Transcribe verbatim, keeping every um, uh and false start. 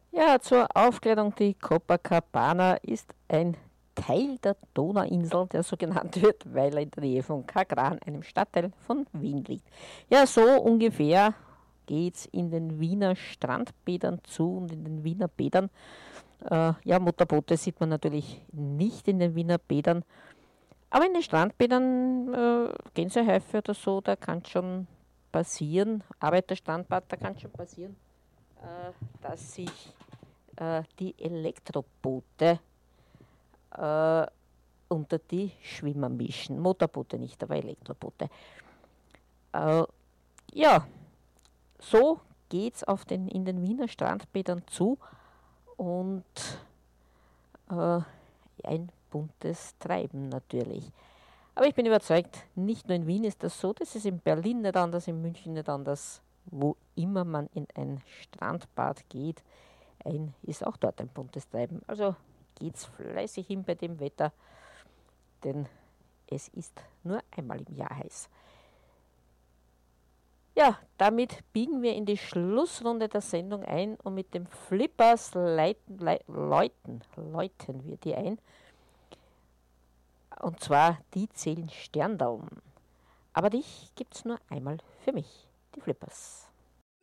Ja, zur Aufklärung, die Copacabana ist ein Teil der Donauinsel, der so genannt wird, weil er in der Nähe von Kagran, einem Stadtteil von Wien, liegt. Ja, so ungefähr geht es in den Wiener Strandbädern zu und in den Wiener Bädern. Äh, ja, Motorboote sieht man natürlich nicht in den Wiener Bädern, aber in den Strandbädern, äh, Gänsehäufe oder so, da kann schon passieren, Arbeiterstrandbad, da kann schon passieren, äh, dass sich äh, die Elektroboote äh, unter die Schwimmer mischen. Motorboote nicht, aber Elektroboote. Äh, ja, so geht es in den Wiener Strandbädern zu und äh, ein buntes Treiben natürlich. Aber ich bin überzeugt, nicht nur in Wien ist das so, das ist in Berlin nicht anders, in München nicht anders. Wo immer man in ein Strandbad geht, ein, ist auch dort ein buntes Treiben. Also geht's fleißig hin bei dem Wetter, denn es ist nur einmal im Jahr heiß. Ja, damit biegen wir in die Schlussrunde der Sendung ein und mit dem Flippers leiten, lei- läuten, läuten wir die ein. Und zwar, die zählen Sterndallen. Aber dich gibt's nur einmal für mich, die Flippers.